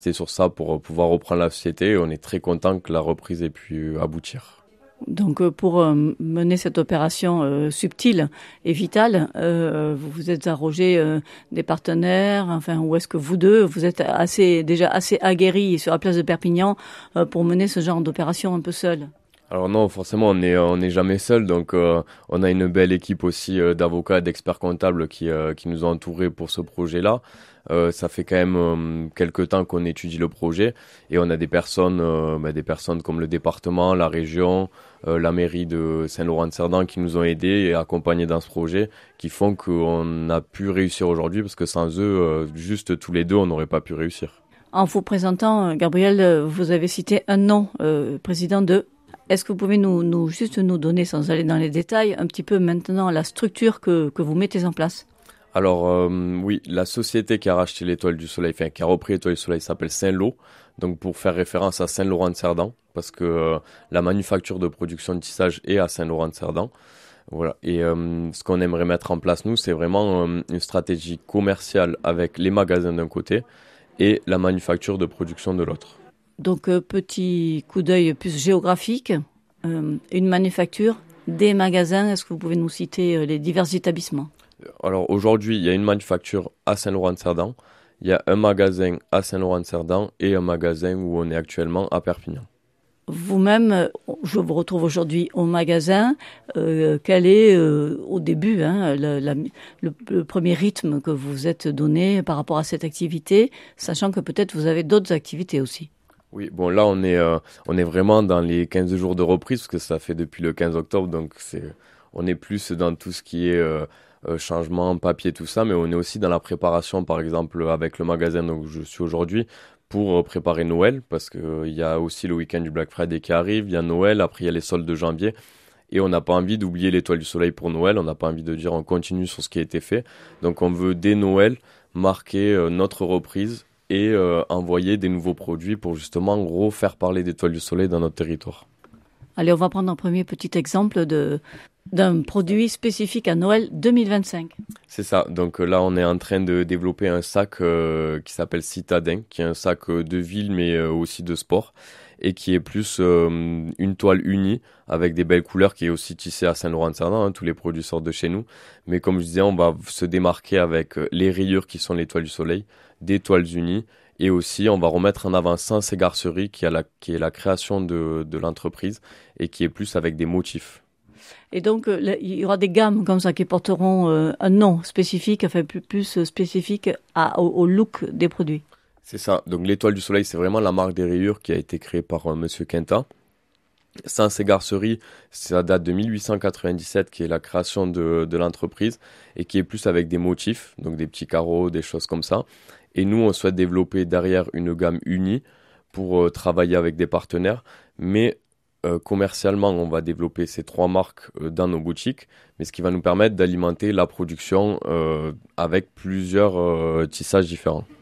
C'est sur ça pour pouvoir reprendre la société. On est très content que la reprise ait pu aboutir. Donc, pour mener cette opération subtile et vitale, vous vous êtes arrogé des partenaires, enfin, ou est-ce que vous deux, vous êtes déjà assez aguerris sur la place de Perpignan pour mener ce genre d'opération un peu seul? Alors non, forcément, on est jamais seul. Donc, on a une belle équipe aussi d'avocats, d'experts comptables qui nous ont entourés pour ce projet-là. Ça fait quand même quelques temps qu'on étudie le projet et on a des personnes comme le département, la région, la mairie de Saint-Laurent-de-Cerdan qui nous ont aidés et accompagnés dans ce projet, qui font qu'on a pu réussir aujourd'hui parce que sans eux, juste tous les deux, on n'aurait pas pu réussir. En vous présentant, Gabriel, vous avez cité un nom, président de... Est-ce que vous pouvez juste nous donner, sans aller dans les détails, un petit peu maintenant la structure que vous mettez en place? Alors oui, la société qui a racheté l'Étoile du Soleil, enfin qui a repris l'Étoile du Soleil s'appelle Saint-Lô, donc pour faire référence à Saint-Laurent-de-Cerdan, parce que la manufacture de production de tissage est à Saint-Laurent-de-Cerdan. Voilà. Et ce qu'on aimerait mettre en place, nous, c'est vraiment une stratégie commerciale avec les magasins d'un côté et la manufacture de production de l'autre. Donc, petit coup d'œil plus géographique, une manufacture, des magasins, est-ce que vous pouvez nous citer les divers établissements? Alors aujourd'hui, il y a une manufacture à Saint-Laurent-de-Cerdan, il y a un magasin à Saint-Laurent-de-Cerdan et un magasin où on est actuellement à Perpignan. Vous-même, je vous retrouve aujourd'hui au magasin. Quel est, au début, le premier rythme que vous vous êtes donné par rapport à cette activité, sachant que peut-être vous avez d'autres activités aussi? Oui, bon là on est vraiment dans les 15 jours de reprise parce que ça fait depuis le 15 octobre, donc on est plus dans tout ce qui est changement, papier, tout ça, mais on est aussi dans la préparation, par exemple avec le magasin donc je suis aujourd'hui, pour préparer Noël, parce que il y a aussi le week-end du Black Friday qui arrive, il y a Noël, après il y a les soldes de janvier, et on n'a pas envie d'oublier l'Étoile du Soleil pour Noël, on n'a pas envie de dire on continue sur ce qui a été fait, donc on veut dès Noël marquer notre reprise et envoyer des nouveaux produits pour justement refaire parler d'Étoile du Soleil dans notre territoire. Allez, on va prendre un premier petit exemple d'un produit spécifique à Noël 2025. C'est ça. Donc là, on est en train de développer un sac qui s'appelle Citadin, qui est un sac de ville mais aussi de sport et qui est plus une toile unie avec des belles couleurs qui est aussi tissée à Saint-Laurent-de-Cerdan. Tous les produits sortent de chez nous. Mais comme je disais, on va se démarquer avec les rayures qui sont l'étoile du soleil, des toiles unies. Et aussi, on va remettre en avant Sens et Garcerie, qui est la création de l'entreprise et qui est plus avec des motifs. Et donc, il y aura des gammes comme ça qui porteront un nom spécifique, enfin plus spécifique au look des produits. C'est ça. Donc, l'étoile du soleil, c'est vraiment la marque des rayures qui a été créée par Monsieur Quinta. Sens et Garcerie, ça date de 1897, qui est la création de l'entreprise et qui est plus avec des motifs, donc des petits carreaux, des choses comme ça. Et nous, on souhaite développer derrière une gamme unie pour travailler avec des partenaires. Mais commercialement, on va développer ces trois marques dans nos boutiques, mais ce qui va nous permettre d'alimenter la production avec plusieurs tissages différents.